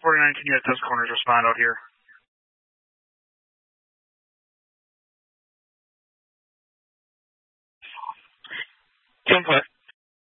49, can you at test corners respond out here? 10-5.